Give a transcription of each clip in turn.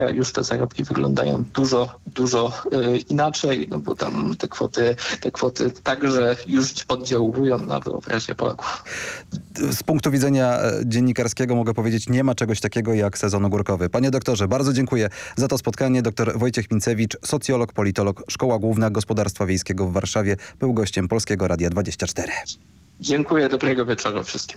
już te zarobki wyglądają dużo inaczej, no bo tam te kwoty także już oddziałują na wyobraźnię Polaków. Z punktu widzenia dziennikarskiego mogę powiedzieć, nie ma czegoś takiego jak sezon ogórkowy. Panie doktorze, bardzo dziękuję za to spotkanie. Dr Wojciech Mincewicz, socjolog, politolog, Szkoła Główna Gospodarstwa Wiejskiego w Warszawie, był gościem Polskiego Radia 24. Dziękuję, dobrego wieczoru wszystkim.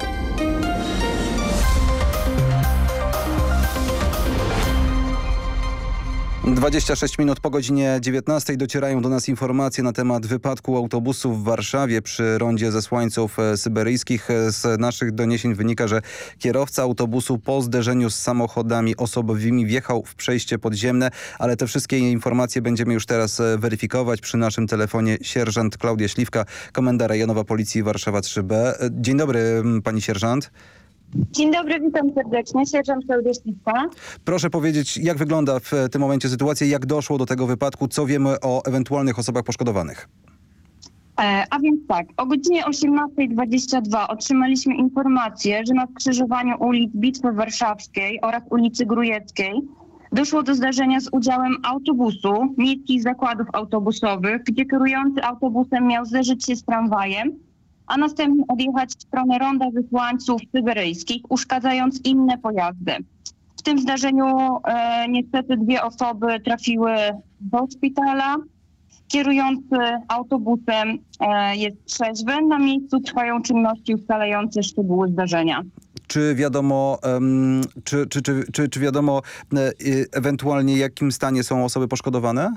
26 minut po godzinie 19 docierają do nas informacje na temat wypadku autobusu w Warszawie przy rondzie Zesłańców Syberyjskich. Z naszych doniesień wynika, że kierowca autobusu po zderzeniu z samochodami osobowymi wjechał w przejście podziemne, ale te wszystkie informacje będziemy już teraz weryfikować. Przy naszym telefonie sierżant Klaudia Śliwka, Komenda Rejonowa Policji Warszawa 3B. Dzień dobry, pani sierżant. Dzień dobry, witam serdecznie. Sierżant Klaudia Śliwka. Proszę powiedzieć, jak wygląda w tym momencie sytuacja, jak doszło do tego wypadku, co wiemy o ewentualnych osobach poszkodowanych? A więc tak, o godzinie 18:22 otrzymaliśmy informację, że na skrzyżowaniu ulic Bitwy Warszawskiej oraz ulicy Grujeckiej doszło do zdarzenia z udziałem autobusu, miejskich zakładów autobusowych, gdzie kierujący autobusem miał zderzyć się z tramwajem, a następnie odjechać w stronę ronda Zesłańców Syberyjskich, uszkadzając inne pojazdy. W tym zdarzeniu niestety 2 osoby trafiły do szpitala. Kierujący autobusem jest trzeźwy. Na miejscu trwają czynności ustalające szczegóły zdarzenia. Czy wiadomo, czy wiadomo ewentualnie, w jakim stanie są osoby poszkodowane?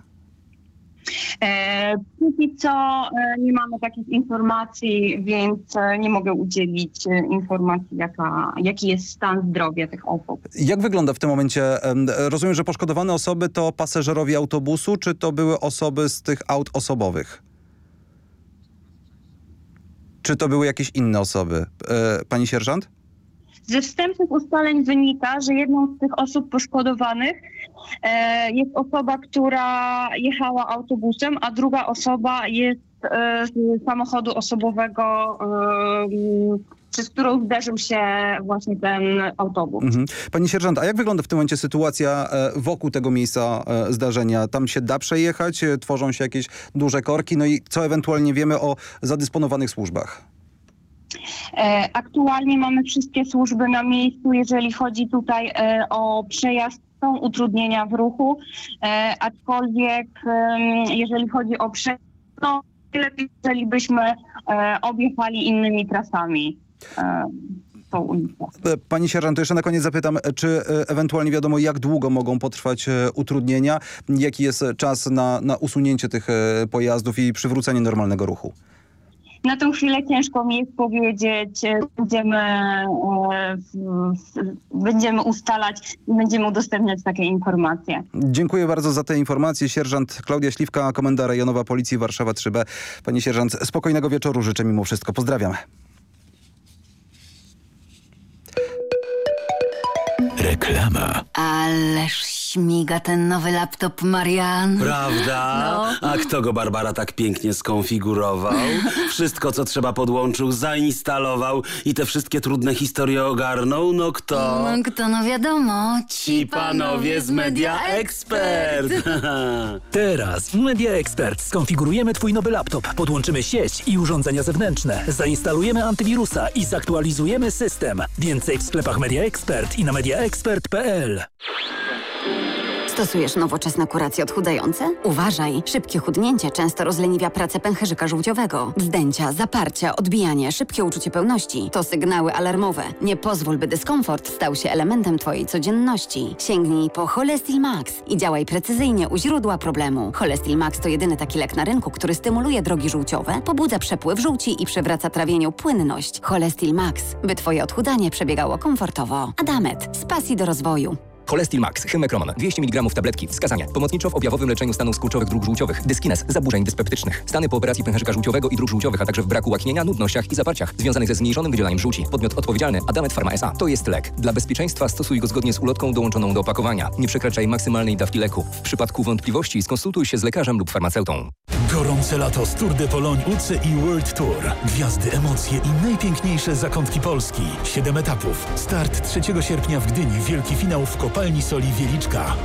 Póki co nie mamy takich informacji, więc nie mogę udzielić informacji, jaki jest stan zdrowia tych osób. Jak wygląda w tym momencie? Rozumiem, że poszkodowane osoby to pasażerowie autobusu, czy to były osoby z tych aut osobowych? Czy to były jakieś inne osoby? Pani sierżant? Ze wstępnych ustaleń wynika, że jedną z tych osób poszkodowanych jest osoba, która jechała autobusem, a druga osoba jest z samochodu osobowego, przez którą zderzył się właśnie ten autobus. Pani sierżant, a jak wygląda w tym momencie sytuacja wokół tego miejsca zdarzenia? Tam się da przejechać? Tworzą się jakieś duże korki? No i co ewentualnie wiemy o zadysponowanych służbach? Aktualnie mamy wszystkie służby na miejscu. Jeżeli chodzi tutaj o przejazd, są utrudnienia w ruchu, aczkolwiek jeżeli chodzi o przejazd, to lepiej, jeżeli byśmy objechali innymi trasami tą ulicę. Pani sierżant, to jeszcze na koniec zapytam, czy ewentualnie wiadomo, jak długo mogą potrwać utrudnienia? Jaki jest czas na usunięcie tych pojazdów i przywrócenie normalnego ruchu? Na tę chwilę ciężko mi jest powiedzieć. Będziemy ustalać i będziemy udostępniać takie informacje. Dziękuję bardzo za te informacje. Sierżant Klaudia Śliwka, Komenda Rejonowa Policji Warszawa 3B. Pani sierżant, spokojnego wieczoru życzę mimo wszystko. Pozdrawiam. Reklama. Ależ śmiga ten nowy laptop, Marian. Prawda? No. A kto go, Barbara, tak pięknie skonfigurował? Wszystko, co trzeba, podłączył, zainstalował i te wszystkie trudne historie ogarnął? No kto? No kto, no wiadomo. Ci panowie z Media Expert. Teraz w Media Expert skonfigurujemy twój nowy laptop, podłączymy sieć i urządzenia zewnętrzne, zainstalujemy antywirusa i zaktualizujemy system. Więcej w sklepach Media Expert i na mediaexpert.pl. Stosujesz nowoczesne kuracje odchudzające? Uważaj, szybkie chudnięcie często rozleniwia pracę pęcherzyka żółciowego. Wzdęcia, zaparcia, odbijanie, szybkie uczucie pełności to sygnały alarmowe. Nie pozwól, by dyskomfort stał się elementem twojej codzienności. Sięgnij po Cholestil Max i działaj precyzyjnie u źródła problemu. Cholestil Max to jedyny taki lek na rynku, który stymuluje drogi żółciowe, pobudza przepływ żółci i przywraca trawieniu płynność. Cholestil Max, by twoje odchudzanie przebiegało komfortowo. Adamet, z pasji do rozwoju. Cholestil Max, Hymekroman, 200 mg tabletki. Wskazania. Pomocniczo w objawowym leczeniu stanów skurczowych dróg żółciowych. Dyskines, zaburzeń dyspeptycznych. Stany po operacji pęcherzyka żółciowego i dróg żółciowych, a także w braku łaknienia, nudnościach i zaparciach związanych ze zmniejszonym wydzielaniem żółci. Podmiot odpowiedzialny Adamet Pharma S.A. To jest lek. Dla bezpieczeństwa stosuj go zgodnie z ulotką dołączoną do opakowania. Nie przekraczaj maksymalnej dawki leku. W przypadku wątpliwości skonsultuj się z lekarzem lub farmaceutą. Gorące lato z Tour de Pologne UCI World Tour. Gwiazdy, emocje i najpiękniejsze zakątki Polski. 7 etapów. Start 3 sierpnia w Gdyni. Wielki finał w Kopalni Soli Wieliczka.